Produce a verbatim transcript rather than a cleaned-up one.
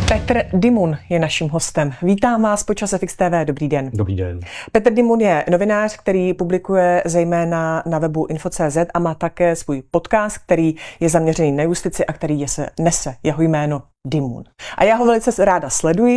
Petr Dimun je naším hostem. Vítám vás po Čas F X T V. Dobrý den. Dobrý den. Petr Dimun je novinář, který publikuje zejména na webu info tečka cé zet a má také svůj podcast, který je zaměřený na justici a který je se nese jeho jméno Dimun. A já ho velice ráda sleduji.